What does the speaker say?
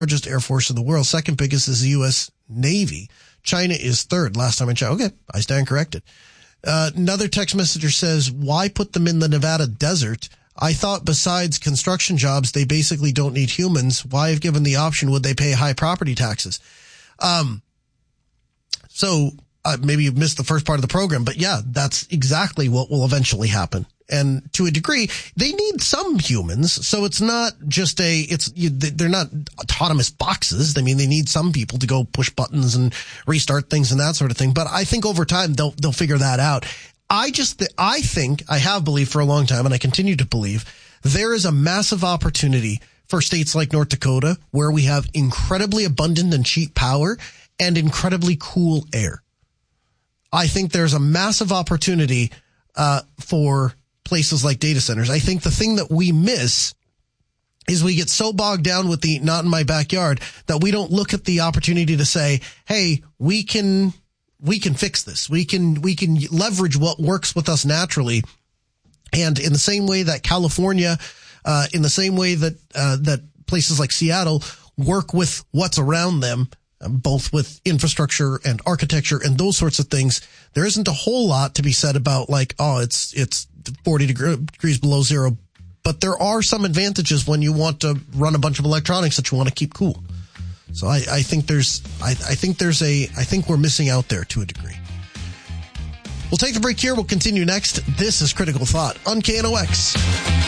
largest air force in the world. Second biggest is the U.S. Navy. China is third. Last time I checked. Okay, I stand corrected. Another text messenger says, why put them in the Nevada desert? I thought besides construction jobs, they basically don't need humans. Why, if given the option, would they pay high property taxes? Maybe you missed the first part of the program, but yeah, that's exactly what will eventually happen. And to a degree, they need some humans. So it's not just they're not autonomous boxes. I mean, they need some people to go push buttons and restart things and that sort of thing. But I think over time, they'll figure that out. I have believed for a long time, and I continue to believe, there is a massive opportunity for states like North Dakota, where we have incredibly abundant and cheap power and incredibly cool air. I think there's a massive opportunity for places like data centers. I think the thing that we miss is we get so bogged down with the not in my backyard that we don't look at the opportunity to say, hey, we can fix this. We can leverage what works with us naturally. And in the same way that California, in the same way that places like Seattle work with what's around them, both with infrastructure and architecture and those sorts of things, there isn't a whole lot to be said about like, oh, it's 40 degrees below zero. But there are some advantages when you want to run a bunch of electronics that you want to keep cool. So I think we're missing out there to a degree. We'll take the break here. We'll continue next. This is Critical Thought on KNOX.